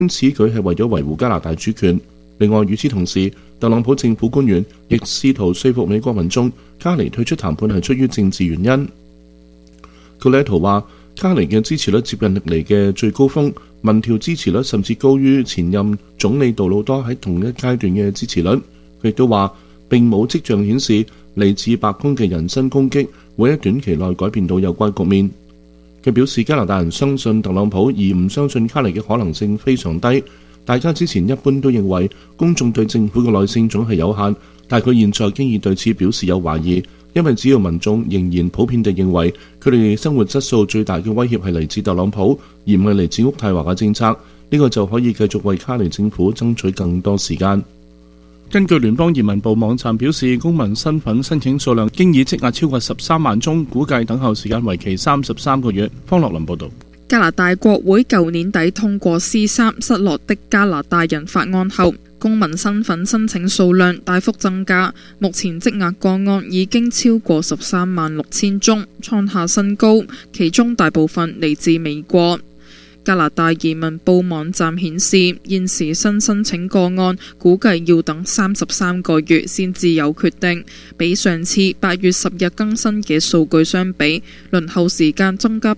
此舉係為咗維護加拿大主權。另外，與此同時，特朗普政府官員亦試圖說服美國民眾卡尼退出談判係出於政治原因。格雷圖話，卡尼嘅支持率接近歷嚟嘅最高峰，民調支持率甚至高於前任總理杜魯多喺同一階段嘅支持率。佢亦都話，並冇跡象顯示嚟自白宮嘅人身攻擊會喺短期內改變到有關局面。佢表示，加拿大人相信特朗普而唔相信卡尼嘅可能性非常低。大家之前一般都認為公眾對政府嘅耐性總係有限，但佢現在經已對此表示有懷疑，因為只要民眾仍然普遍地認為佢哋生活質素最大嘅威脅係嚟自特朗普，而唔係嚟自渥太華嘅政策，呢個就可以繼續為卡尼政府爭取更多時間。根據聯邦移民部網站表示，公民身份申請數量經已積壓超過13萬宗，估計等候時間為期33個月。方樂林報導。 加拿大國會舊年底通過 C3 失落的加拿大人法案後，公民身份申請數量大幅增加，目前積壓個案已經超過13萬6千宗，創下新高，其中大部分嚟自美國。加拿大移民部網站顯示，現時新申請個案估計要等33個月先至有決定，比上次8月10日更新嘅數據相比，輪候時間增加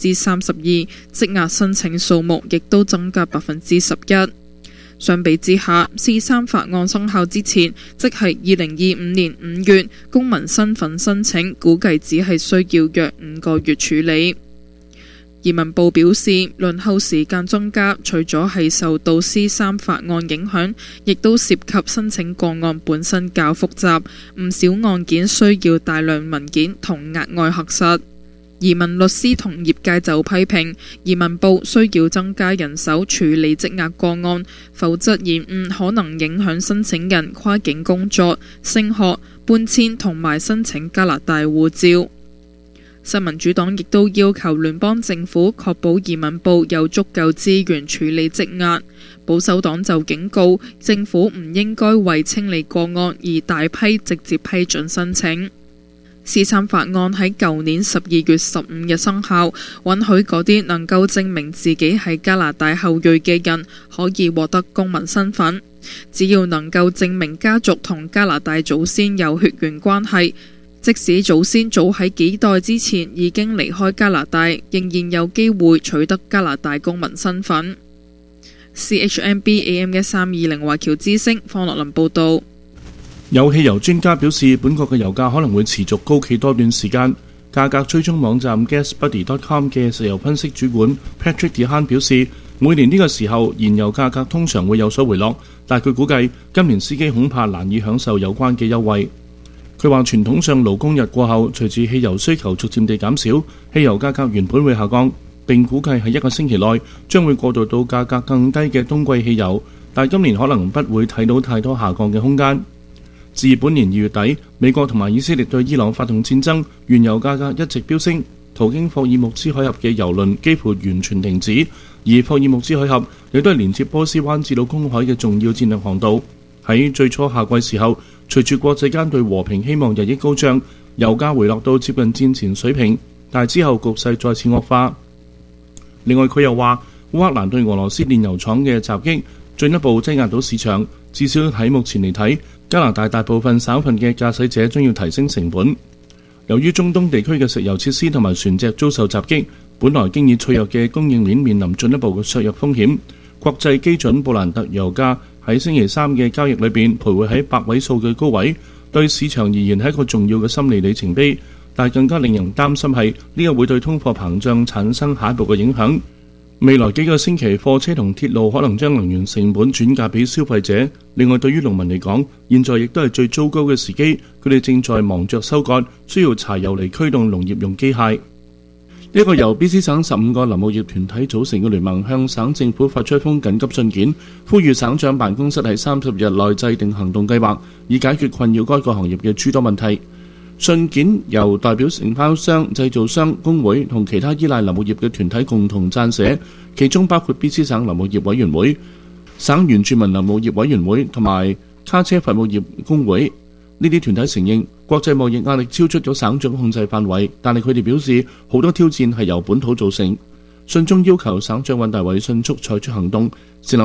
32%，積壓申請數目亦都增加11%。相比之下， C3 法案生效之前，即係2025年5月，公民身份申請估計只係需要約5個月處理。移民部表示，輪候時間增加，除咗係受到 C3 法案影響，亦都涉及申請個案本身較複雜，唔少案件需要大量文件同額外核實。移民律師同業界就批評，移民部需要增加人手處理積壓個案，否則延誤可能影響申請人跨境工作、升學、搬遷同埋申請加拿大護照。新民主黨亦都要求聯邦政府確保移民部有足夠資源處理積壓。保守黨就警告政府唔應該為清理個案而大批直接批准申請。C3 法案喺舊年12月15日生效，允許嗰啲能夠證明自己係加拿大後裔嘅人可以獲得公民身份，只要能夠證明家族同加拿大祖先有血緣關係。即使祖先早喺幾代之前已經離開加拿大，仍然有機會取得加拿大公民身份。CHMB AM1320華僑之聲方樂林報導。 有汽油專家表示，本國嘅油價可能會持續高企多段時間。價格追蹤網站 GasBuddy.com 嘅石油分析主管 Patrick DeHaan 表示，每年呢個時候燃油價格通常會有所回落，但佢估計今年司機恐怕難以享受有關嘅優惠。佢話傳統上勞工日過後，隨住汽油需求逐漸地減少，汽油價格原本會下降，並估計喺1個星期內將會過渡到價格更低嘅冬季汽油，但今年可能不會睇到太多下降嘅空間。自本年2月底，美國同埋以色列對伊朗發動戰爭，原油價格一直飆升，途經霍爾木茲海峽嘅油輪幾乎完全停止，而霍爾木茲海峽亦都係連接波斯灣至到公海嘅重要戰略航道。喺最初夏季時候，隨住國際間對和平希望日益高漲，油價回落到接近戰前水平，但之後局勢再次惡化。另外佢又話，烏克蘭對俄羅斯煉油廠嘅襲擊進一步擠壓到市場，至少喺目前嚟睇，加拿大大部分省份嘅駕駛者將要提升成本。由於中東地區嘅石油設施同埋船隻遭受襲擊，本來經已脆弱嘅供應鏈面臨進一步嘅削弱風險。國際基準布蘭特油價喺星期三嘅交易裏邊徘徊喺8位數嘅高位，對市場而言係一個重要嘅心理里程碑。但更加令人擔心係呢個會對通貨膨脹產生下一步嘅影響。未來幾個星期，貨車同鐵路可能將能源成本轉嫁俾消費者。另外，對於農民嚟講，現在亦都係最糟糕嘅時機，佢哋正在忙着收割，需要柴油嚟驅動農業用機械。一個由 BC 省15個林務業團體組成嘅聯盟向省政府發出一封緊急信件，呼籲省長辦公室喺30日內制定行動計劃，以解決困擾該個行業嘅諸多問題。信件由代表承包商、製造商、工會同其他依賴林務業嘅團體共同撰寫，其中包括 BC 省林務業委員會、省原住民林務業委員會同埋卡車伐木業工會。呢啲團體承認國際貿易壓力超出咗省長控制範圍，但係佢哋表示好多挑戰係由本土造成。 信中要求省長尹大偉迅速採取行動，